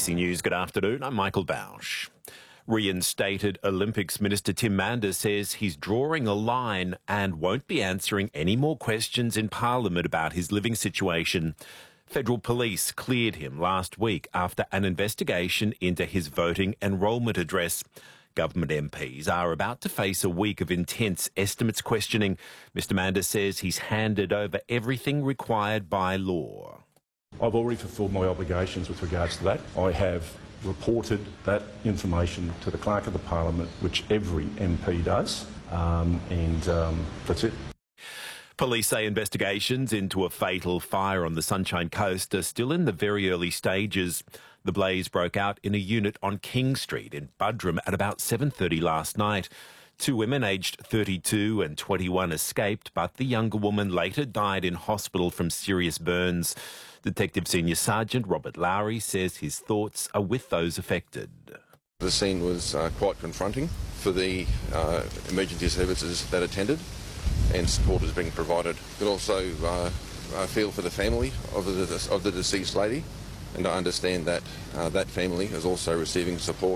ABC News, good afternoon. I'm Michael Bausch. Reinstated Olympics Minister Tim Manders says he's drawing a line and won't be answering any more questions in Parliament about his living situation. Federal police cleared him last week after an investigation into his voting enrolment address. Government MPs are about to face a week of intense estimates questioning. Mr Manders says he's handed over everything required by law. I've already fulfilled my obligations with regards to that. I have reported that information to the Clerk of the Parliament, which every MP does, and that's it. Police say investigations into a fatal fire on the Sunshine Coast are still in the very early stages. The blaze broke out in a unit on King Street in Buderim at about 7:30 last night. Two women aged 32 and 21 escaped, but the younger woman later died in hospital from serious burns. Detective Senior Sergeant Robert Lowry says his thoughts are with those affected. The scene was quite confronting for the emergency services that attended, and support is being provided. But also I feel for the family of the deceased lady, and I understand that that family is also receiving support.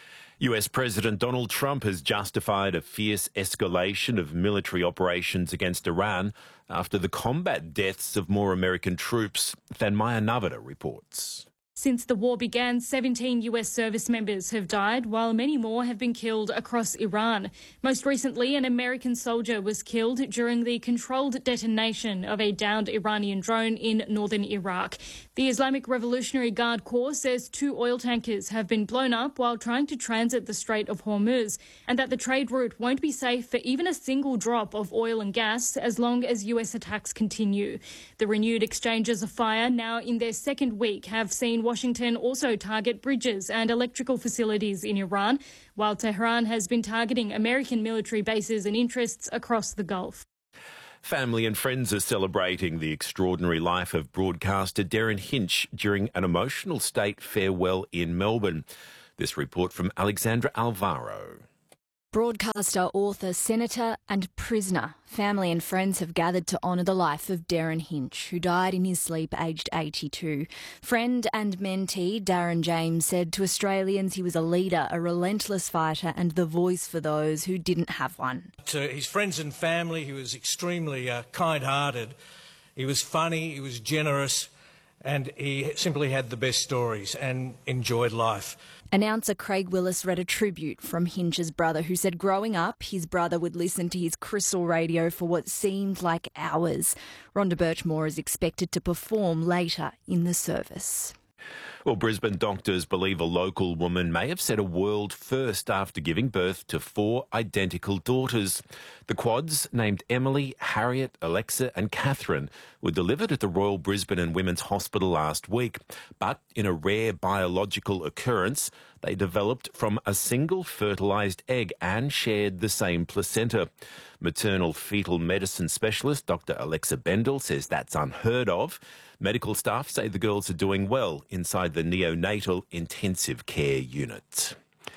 US President Donald Trump has justified a fierce escalation of military operations against Iran after the combat deaths of more American troops. Thanmaya Navada reports. Since the war began, 17 US service members have died, while many more have been killed across Iran. Most recently, an American soldier was killed during the controlled detonation of a downed Iranian drone in northern Iraq. The Islamic Revolutionary Guard Corps says 2 oil tankers have been blown up while trying to transit the Strait of Hormuz, and that the trade route won't be safe for even a single drop of oil and gas as long as US attacks continue. The renewed exchanges of fire, now in their second week, have seen Washington also target bridges and electrical facilities in Iran, while Tehran has been targeting American military bases and interests across the Gulf. Family and friends are celebrating the extraordinary life of broadcaster Derryn Hinch during an emotional state farewell in Melbourne. This report from Alexandra Alvaro. Broadcaster, author, senator and prisoner. Family and friends have gathered to honour the life of Derryn Hinch, who died in his sleep aged 82. Friend and mentee Darren James said to Australians he was a leader, a relentless fighter and the voice for those who didn't have one. To his friends and family, he was extremely kind-hearted. He was funny, he was generous, and he simply had the best stories and enjoyed life. Announcer Craig Willis read a tribute from Hinch's brother, who said growing up, his brother would listen to his crystal radio for what seemed like hours. Rhonda Birchmore is expected to perform later in the service. Well, Brisbane doctors believe a local woman may have set a world first after giving birth to 4 identical daughters. The quads, named Emily, Harriet, Alexa and Catherine, were delivered at the Royal Brisbane and Women's Hospital last week. But in a rare biological occurrence, they developed from a single fertilised egg and shared the same placenta. Maternal fetal medicine specialist Dr Alexa Bendel says that's unheard of. Medical staff say the girls are doing well inside the neonatal intensive care unit.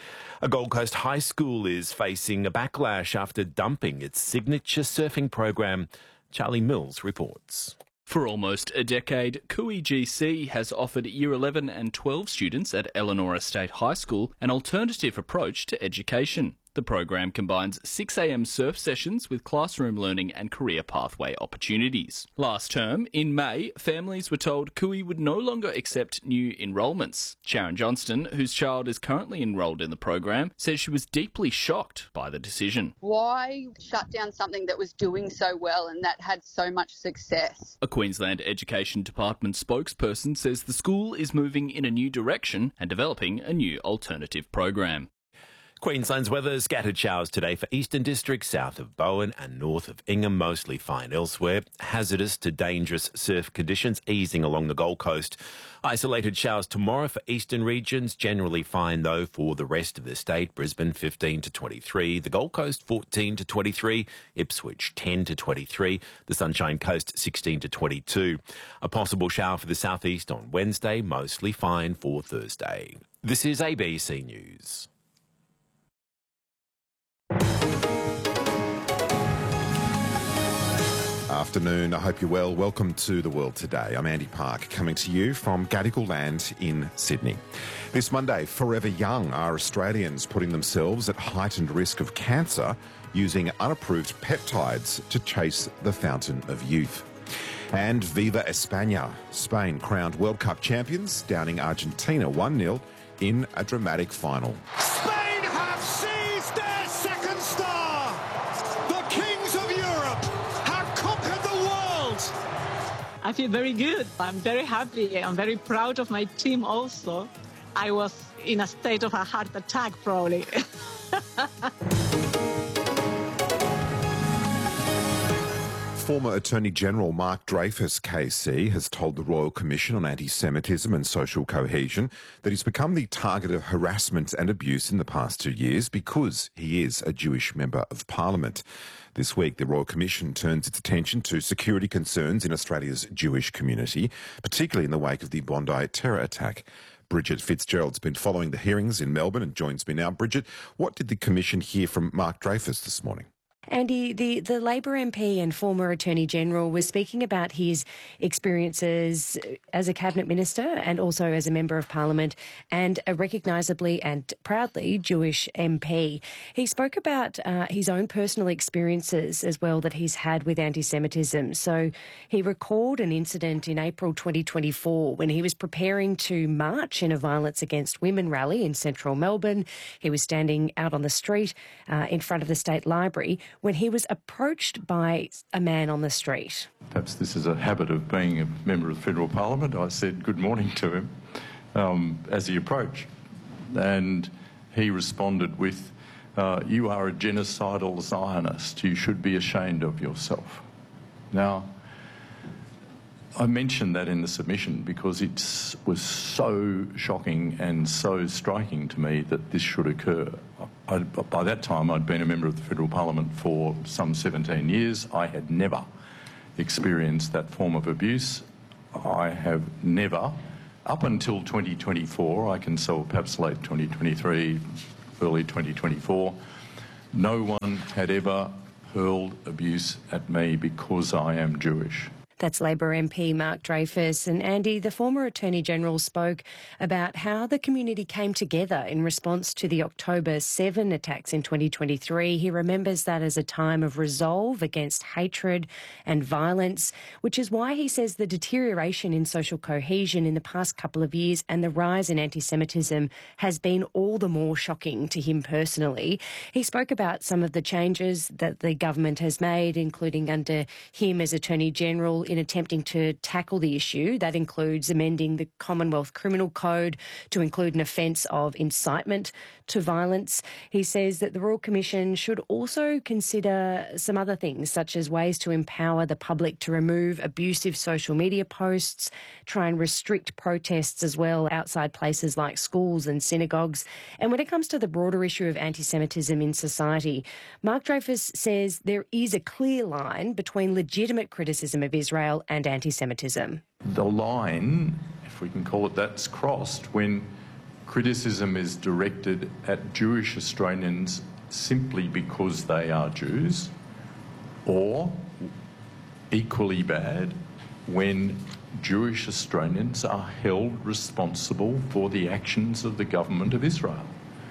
A Gold Coast high school is facing a backlash after dumping its signature surfing program. Charlie Mills reports. For almost a decade, Cooey GC has offered Year 11 and 12 students at Eleanor Estate High School an alternative approach to education. The program combines 6 a.m. surf sessions with classroom learning and career pathway opportunities. Last term, in May, families were told Cooey would no longer accept new enrolments. Sharon Johnston, whose child is currently enrolled in the program, says she was deeply shocked by the decision. Why shut down something that was doing so well and that had so much success? A Queensland Education Department spokesperson says the school is moving in a new direction and developing a new alternative program. Queensland's weather, scattered showers today for eastern districts, south of Bowen and north of Ingham, mostly fine elsewhere. Hazardous to dangerous surf conditions easing along the Gold Coast. Isolated showers tomorrow for eastern regions, generally fine though for the rest of the state. Brisbane 15 to 23, the Gold Coast 14 to 23, Ipswich 10 to 23, the Sunshine Coast 16 to 22. A possible shower for the southeast on Wednesday, mostly fine for Thursday. This is ABC News. Afternoon, I hope you're well. Welcome to The World Today. I'm Andy Park, coming to you from Gadigal Land in Sydney. This Monday, forever young are Australians putting themselves at heightened risk of cancer using unapproved peptides to chase the fountain of youth. And Viva España, Spain crowned World Cup champions, downing Argentina 1-0 in a dramatic final. Spain have seized their second star! The kings of Europe have conquered the world! I feel very good. I'm very happy. I'm very proud of my team also. I was in a state of a heart attack, probably. Former Attorney-General Mark Dreyfus, KC, has told the Royal Commission on Anti-Semitism and Social Cohesion that he's become the target of harassment and abuse in the past 2 years because he is a Jewish Member of Parliament. This week, the Royal Commission turns its attention to security concerns in Australia's Jewish community, particularly in the wake of the Bondi terror attack. Bridget Fitzgerald's been following the hearings in Melbourne and joins me now. Bridget, what did the Commission hear from Mark Dreyfus this morning? Andy, the Labor MP and former Attorney-General was speaking about his experiences as a Cabinet Minister and also as a Member of Parliament and a recognisably and proudly Jewish MP. He spoke about his own personal experiences as well that he's had with anti-Semitism. So he recalled an incident in April 2024 when he was preparing to march in a Violence Against Women rally in central Melbourne. He was standing out on the street in front of the State Library when he was approached by a man on the street. Perhaps this is a habit of being a member of the Federal Parliament. I said good morning to him as he approached. And he responded with, you are a genocidal Zionist. You should be ashamed of yourself. Now, I mentioned that in the submission because it was so shocking and so striking to me that this should occur. By that time, I'd been a member of the Federal Parliament for some 17 years. I had never experienced that form of abuse. I have never, up until 2024, I can say perhaps late 2023, early 2024, no one had ever hurled abuse at me because I am Jewish. That's Labor MP Mark Dreyfus. And Andy, the former Attorney-General spoke about how the community came together in response to the October 7 attacks in 2023. He remembers that as a time of resolve against hatred and violence, which is why he says the deterioration in social cohesion in the past couple of years and the rise in anti-Semitism has been all the more shocking to him personally. He spoke about some of the changes that the government has made, including under him as Attorney-General, in attempting to tackle the issue. That includes amending the Commonwealth Criminal Code to include an offence of incitement to violence. He says that the Royal Commission should also consider some other things, such as ways to empower the public to remove abusive social media posts, try and restrict protests as well outside places like schools and synagogues. And when it comes to the broader issue of anti-Semitism in society, Mark Dreyfus says there is a clear line between legitimate criticism of Israel and anti-Semitism. The line, if we can call it that, is crossed when criticism is directed at Jewish Australians simply because they are Jews, or equally bad when Jewish Australians are held responsible for the actions of the government of Israel.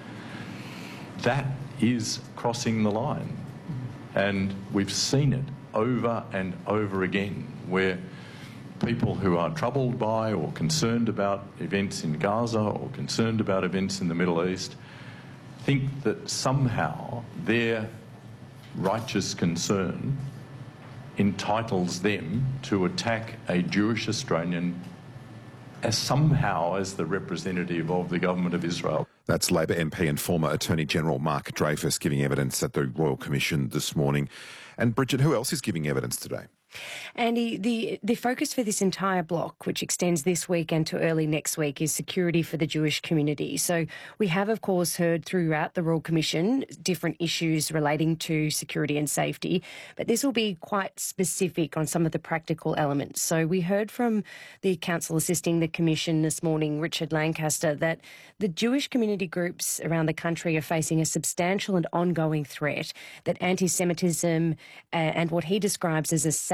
That is crossing the line, and we've seen it over and over again, where people who are troubled by or concerned about events in Gaza or concerned about events in the Middle East think that somehow their righteous concern entitles them to attack a Jewish Australian as somehow as the representative of the government of Israel. That's Labor MP and former Attorney-General Mark Dreyfus giving evidence at the Royal Commission this morning. And Bridget, who else is giving evidence today? Andy, the focus for this entire block, which extends this week and to early next week, is security for the Jewish community. So we have, of course, heard throughout the Royal Commission different issues relating to security and safety, but this will be quite specific on some of the practical elements. So we heard from the counsel assisting the Commission this morning, Richard Lancaster, that the Jewish community groups around the country are facing a substantial and ongoing threat, that anti-Semitism and what he describes as a sad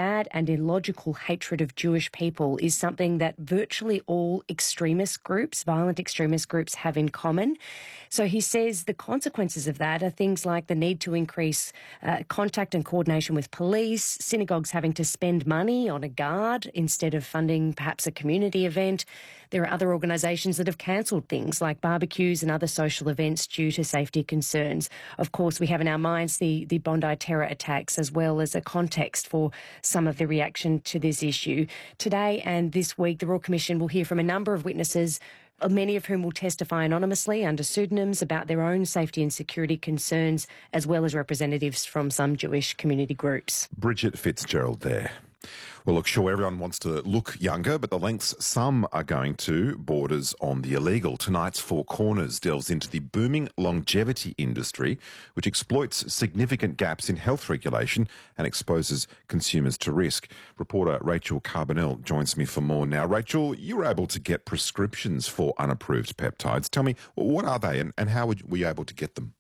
bad and illogical hatred of Jewish people is something that virtually all extremist groups, violent extremist groups, have in common. So he says the consequences of that are things like the need to increase contact and coordination with police, synagogues having to spend money on a guard instead of funding perhaps a community event. There are other organisations that have cancelled things like barbecues and other social events due to safety concerns. Of course, we have in our minds the Bondi terror attacks as well as a context for some of the reaction to this issue. Today and this week, the Royal Commission will hear from a number of witnesses, many of whom will testify anonymously under pseudonyms about their own safety and security concerns, as well as representatives from some Jewish community groups. Bridget Fitzgerald there. Well, look, sure, everyone wants to look younger, but the lengths some are going to borders on the illegal. Tonight's Four Corners delves into the booming longevity industry, which exploits significant gaps in health regulation and exposes consumers to risk. Reporter Rachel Carbonell joins me for more now. Rachel, you were able to get prescriptions for unapproved peptides. Tell me, what are they and how were you able to get them?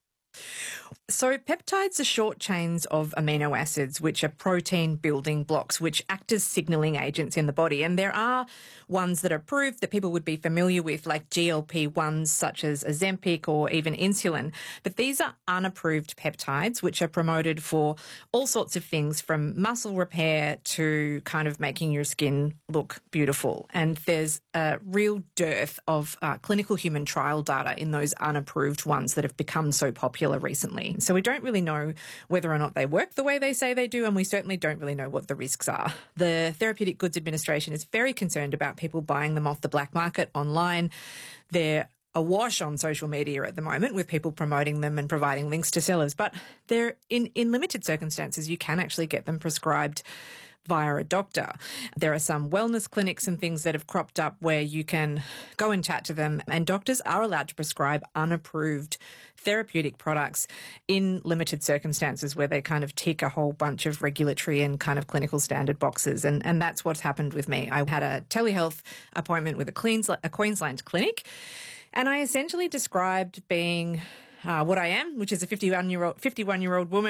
So peptides are short chains of amino acids, which are protein building blocks, which act as signalling agents in the body. And there are ones that are approved that people would be familiar with, like GLP-1s, such as Ozempic or even insulin. But these are unapproved peptides, which are promoted for all sorts of things, from muscle repair to kind of making your skin look beautiful. And there's a real dearth of clinical human trial data in those unapproved ones that have become so popular recently. So we don't really know whether or not they work the way they say they do, and we certainly don't really know what the risks are. The Therapeutic Goods Administration is very concerned about people buying them off the black market online. They're awash on social media at the moment with people promoting them and providing links to sellers, but they're in limited circumstances you can actually get them prescribed via a doctor. There are some wellness clinics and things that have cropped up where you can go and chat to them, and doctors are allowed to prescribe unapproved therapeutic products in limited circumstances where they kind of tick a whole bunch of regulatory and kind of clinical standard boxes. And that's what's happened with me. I had a telehealth appointment with a Queensland clinic, and I essentially described being what I am, which is a 51-year-old woman